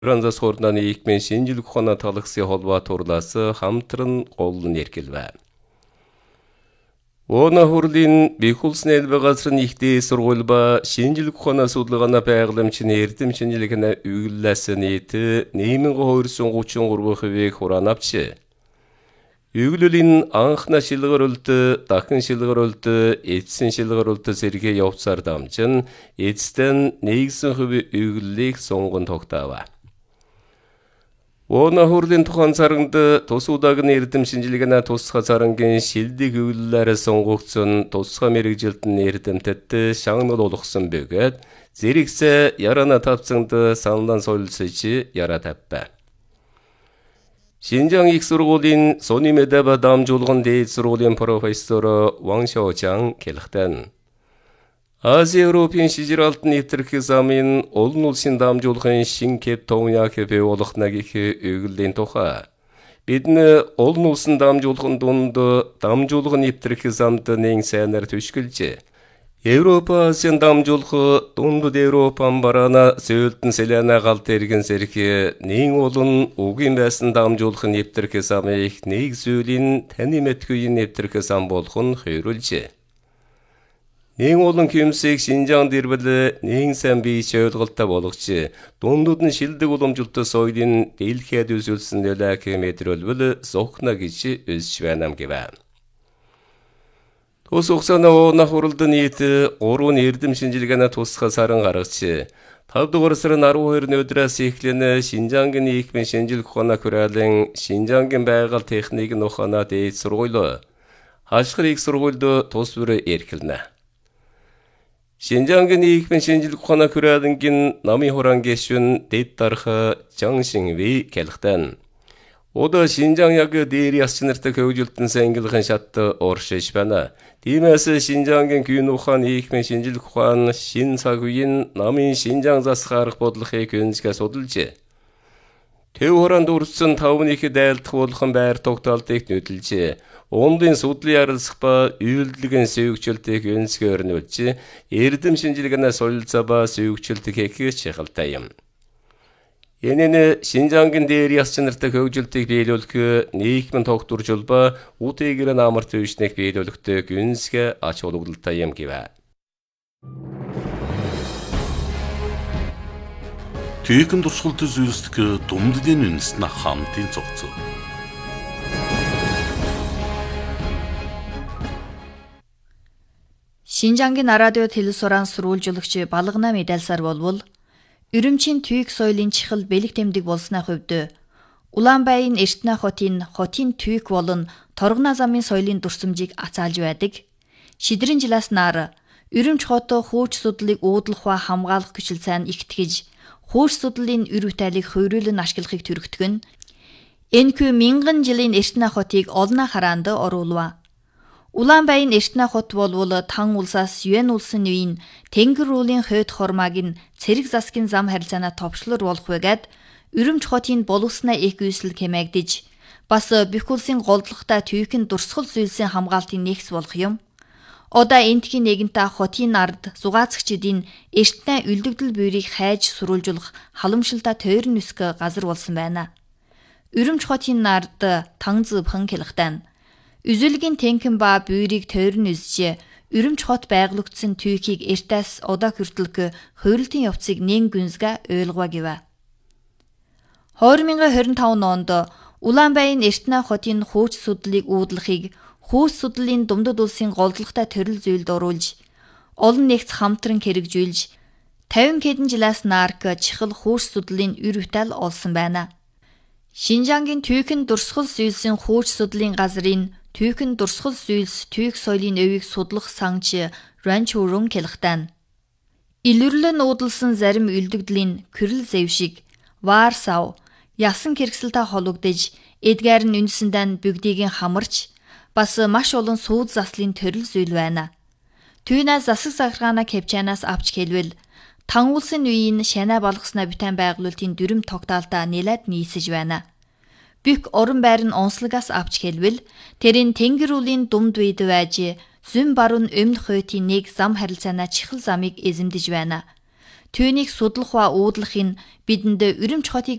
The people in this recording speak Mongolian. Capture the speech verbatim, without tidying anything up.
Францас хорнаны ийхмэн шинжилік ухааны талагсын холбоо турлаасы хамтран голлон эркэлвэ. Оны хурлын бихулсын элбэ газрын ихтэй сургуульба шинжилік ухааны судалгааны байгууламжны эрдэм шинжилгээний үгүллэсэн нийт нэмэн хоёрсон гучин гурван хувийг хураан авчи. Үгүллийн анхна шилгэрүүлт, дахин шилгэрүүлт, эцсийн шилгэрүүлт зэрэг явцаар дамжин эцтэн нэгсэн хувийн үгүллийг сонгон тогтоова. Оны хурлын тухайн царангад тус удаагийн эрдэм шинжилгээний тусгай царангийн шилдэг үгүллээр сонгогдсон тусгай мэргэжилтэн эрдэмтэд шагнал болгосон бөгөөд зэрэгсээ ярана тавцанд саналан солилцож яра тавьба. Шинжаң их сургуулийн Сони Медеба дамжуулгын дээд сургуулийн профессор Ван Шаочан келхтэн. Ази Европын шижир алтын нэвтрэх замын олон улсын дамжуулгын шин кеп товняк бий болох нагих өгүллийн тухай. Бидний олон улсын дамжуулгын дунд дамжуулгын нэвтрэх замд нэг сайнаар түшгэлжээ. Европа Азийн дамжуулах дундад Европан бараана сөөлтөн селяна галт эргэн сэрхи нэг олон угийн байсан дамжуулах нэвтрэх замыг нэг зүйлийн таны мэдхүйн нэвтрэх зам болох нь хойруулжээ. Нэг олон кимсэг Шинжаан дэрбэл нэг сайн бие ойлголттой болгож дундууд нь шилдэг уламжлалт соёлын дэлхийд үзүүлсэн нөлөөг мэдрэлбэл зохно гэж үзж байна гэвэ. Тус ухсанаа оны хурлын нийт гурван эрдэм шинжилгээний тусгай сарын гаргаж тав дугаар сарын арван хоёрны өдрөөс эхлэн Шинжаангийн ийхмэн шинжилгээ ухааны хүрээлэн Шинжаангийн байгаль техникийн ухааны дээд сургууль хашгир их сургуульд тус бүр эрхэлнэ. Шинжаангийн ийхмэн шинжилгээ ухааны хүрээлэнгийн намын хураан гишүүн дэд дарах Жан Шинвей келхтэн. Ода Шинжаан яг дээр ясч нартай хөгжилтэн сангилгын шат оршиж байна. Тиймээс Шинжаангийн күн ухааны ийхмэн шинжилгээ ухааны шин цаг үеийн намын Шинжаан засах арга бодлогыг өнцгөө судалжээ. Төв хураанд үрдсэн тавны их дайлдах болгон байр тогтоолтыг нөтөлжээ. Ондын судлын ярилцах ба үйлдэлгийн сүйгчлэлтийг өнцгөө өрнүүлж, эрдэм шинжилгээний солилцоо ба сүйгчлэлтийг хийх чухалтай юм. Энэ Шинжаангийн дээр ясч нартай хөгжилтийг биелүүлэх нийгмийн тогтворжул ба үтээгэр намар төвшнийг биелүүлэхтэй гүнзгий ач холбогдолтой юм гэвэ. Түйхэн туршилт зүйлсдэх дүмдлийн үндэсний хамтын цогцоо. Шинжаангийн радио телесуран сурвалжуулагч Балгана медальсаар болвол Үрүмчийн түйх соёлын чихэл бэлэг тэмдэг болсны хувьд Улаанбаян Эртнэ хотын хотын түйх болон Торгона замын соёлын дурсамжийг ацаалж байдаг. Шидрэн жилээс нар Үрүмч хот хууч судлалыг уудлах ба хамгаалах гүшил сайн игтгэж, хууч судлалын үр бүтээлийг хувирлан ашиглахыг төрөгдгөн. Энэ хүү мянган жилийн Эртнэ хотыг олно хараанд оруулва. Улаанбаян Эртнэ хот болвол Тан улсаас Юань улсын үеийн Тэнгэр уулын хойд хормааг нь цэрэг засгийн зам харилцаанаа товчлор болох байгаад Үрүмч хотын боловснаа их үйсэл хэмээгдэж бас бүх улсын голдлоготой түйхэн дурсгал зүйлсийн хамгаалтын нэгс болох юм. Одоо энтхийн нэгэнтээ хотын ард зугаацагчдын Эртнэ үлдэгдэл буйрыг хайж сурвалжуулах халамжлалтай тойрон нүсг газар болсон байна. Үрүмч хотын ард Танз бхэн хэлхтэн Үзүүлгийн тэнхэн ба буйрыг тойрон үзжээ. Үрүмч хот байгуулагдсан түйхийг эртээс одоо хүртэлг хувирлтын явцыг нэн гүнзгэ ойлгоо гэвэ. хоёр мянган хорин таван онд Улаанбаян Эртнэ хотын хууч судлалыг уудлахыг хууч судлалын Думдад улсын голдлоготой төрөл зүйлд оруулж, олон нэгц хамтран хэрэгжүүлж, тавин хэдэн жилээс нарк чихэл хууч судлалын үр бүтээл олсон байна. Шинжаангийн түйхэн дурсгал зүйлсийн хууч судлалын газрын Түйхэн дурсгал зүйлс түйх соёлын өвийг судлах санч Ранч Урун хэлхтэн. Илэрлэн уудалсан зарим үлдэгдлийн Кирилл Зевшиг, Варсав, ясан хэрэгсэлтэй холбогдож, эдгээр нь үндсэндээ бүгдийг хамарч, бас маш олон сууд заслын төрөл зүйл байна. Түүнээс засаг захиргаана кепчанаас авч хэлвэл, Тан улсын үеийн шанаа болгосноо битэн байгуулалтын дүрм тогтоолтоо нэлээд нийсэж байна. Бүх орон байр нь онцлогоос авч хэлвэл тэрийн Тэнгэр уулын думд үед байж зүүн баруун өмнө хойтын нэг зам харилцаанаа чихэл замыг эзэмдэж байна. Түүнийг судлах ба уудлахын бидэнд Үрэмч хотыг